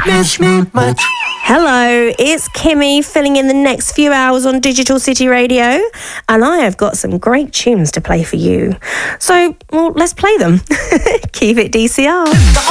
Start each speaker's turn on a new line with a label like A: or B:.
A: miss me much.
B: Hello, it's Kimmy filling in the next few hours on Digital City Radio, and I have got some great tunes to play for you. So, well, let's play them. Keep it DCR.